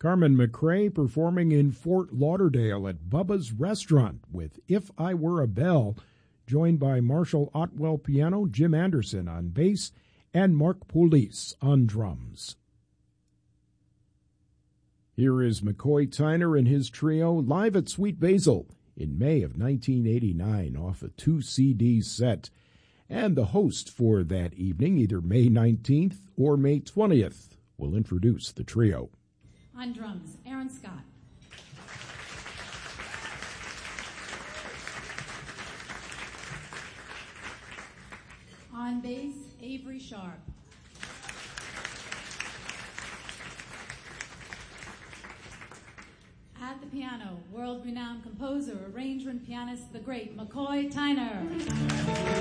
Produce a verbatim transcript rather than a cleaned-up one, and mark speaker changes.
Speaker 1: Carmen McRae performing in Fort Lauderdale at Bubba's Restaurant with If I Were a Bell, joined by Marshall Otwell piano, Jim Anderson on bass, and Mark Poulis on drums. Here is McCoy Tyner and his trio live at Sweet Basil in May of nineteen eighty-nine off a two C D set. And the host for that evening, either May nineteenth or May twentieth, will introduce the trio.
Speaker 2: On drums, Aaron Scott. On bass, Avery Sharp. At the piano, world-renowned composer, arranger, and pianist, the great McCoy Tyner.